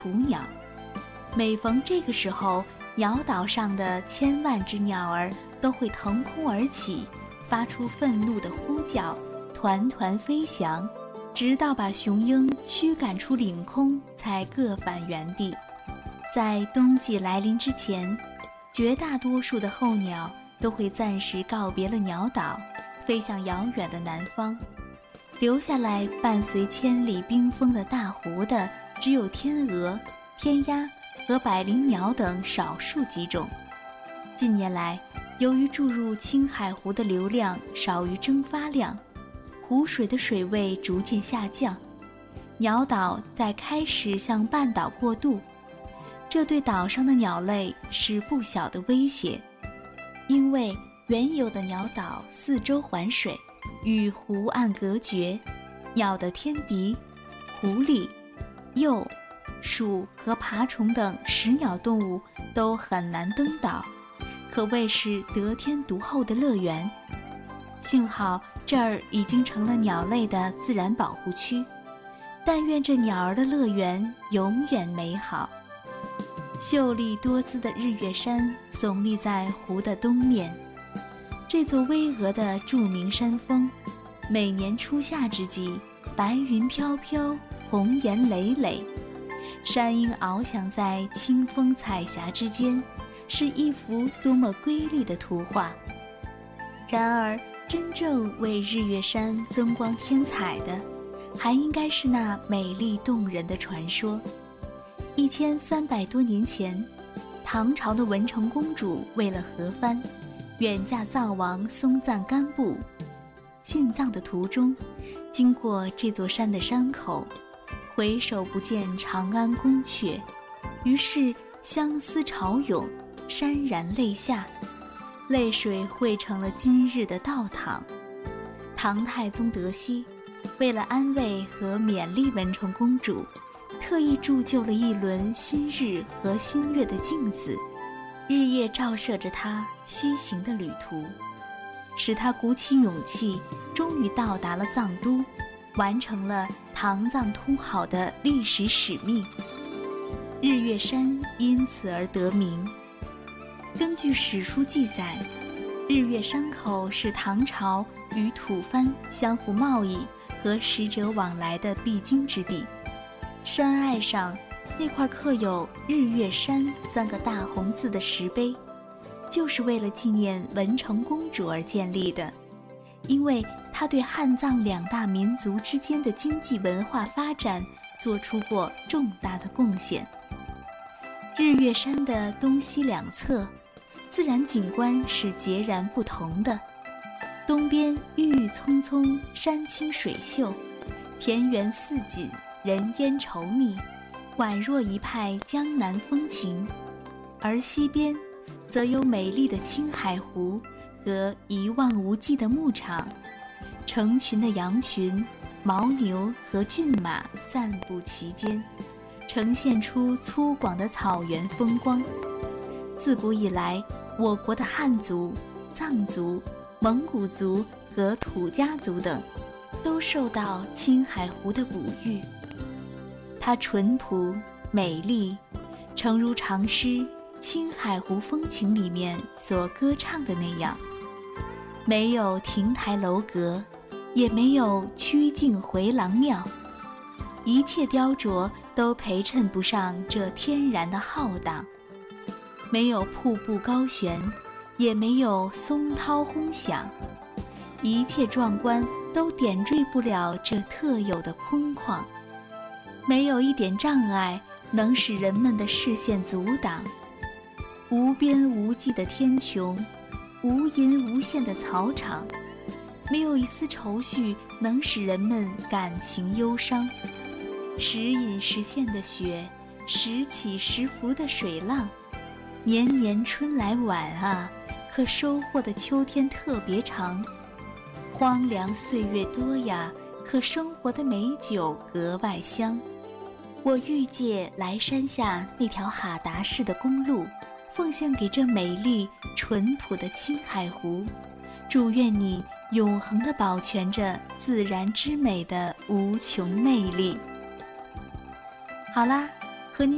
捕鸟。每逢这个时候，鸟岛上的千万只鸟儿都会腾空而起，发出愤怒的呼叫，团团飞翔，直到把雄鹰驱赶出领空，才各返原地。在冬季来临之前，绝大多数的候鸟都会暂时告别了鸟岛，飞向遥远的南方，留下来伴随千里冰封的大湖的只有天鹅、天鸭和百灵鸟等少数几种。近年来，由于注入青海湖的流量少于蒸发量，湖水的水位逐渐下降，鸟岛在开始向半岛过渡，这对岛上的鸟类是不小的威胁。因为原有的鸟岛四周环水，与湖岸隔绝，鸟的天敌狐狸、鼬、鼠和爬虫等食鸟动物都很难登岛，可谓是得天独厚的乐园。幸好这儿已经成了鸟类的自然保护区，但愿这鸟儿的乐园永远美好。秀丽多姿的日月山耸立在湖的东面，这座巍峨的著名山峰，每年初夏之际，白云飘飘，红岩累累，山鹰翱翔在清风彩霞之间，是一幅多么瑰丽的图画。然而真正为日月山增光添彩的，还应该是那美丽动人的传说。1300多年前，唐朝的文成公主为了和番，远嫁藏王松赞干布。进藏的途中，经过这座山的山口，回首不见长安宫阙，于是相思潮涌，潸然泪下，泪水汇成了今日的道堂。唐太宗德熙为了安慰和勉励文成公主，特意铸就了一轮新日和新月的镜子，日夜照射着她西行的旅途，使她鼓起勇气，终于到达了藏都，完成了唐藏通好的历史使命。日月山因此而得名。根据史书记载，日月山口是唐朝与吐蕃相互贸易和使者往来的必经之地。山隘上那块刻有日月山3个大红字的石碑，就是为了纪念文成公主而建立的，因为她对汉藏两大民族之间的经济文化发展做出过重大的贡献。日月山的东西两侧，自然景观是截然不同的。东边郁郁葱葱，山清水秀，田园似锦，人烟稠密，宛若一派江南风情；而西边则有美丽的青海湖和一望无际的牧场，成群的羊群、牦牛和骏马散布其间，呈现出粗犷的草原风光。自古以来，我国的汉族、藏族、蒙古族和土家族等都受到青海湖的哺育。它淳朴美丽，诚如长诗《青海湖风情》里面所歌唱的那样，没有亭台楼阁，也没有曲径回廊庙，一切雕琢都陪衬不上这天然的浩荡。没有瀑布高悬，也没有松涛轰响，一切壮观都点缀不了这特有的空旷。没有一点障碍能使人们的视线阻挡，无边无际的天穹，无垠无限的草场，没有一丝愁绪能使人们感情忧伤。时隐时现的雪，时起时伏的水浪，年年春来晚啊，可收获的秋天特别长。荒凉岁月多呀，可生活的美酒格外香。我欲借来山下那条哈达式的公路，奉献给这美丽淳朴的青海湖，祝愿你永恒地保全着自然之美的无穷魅力。好啦，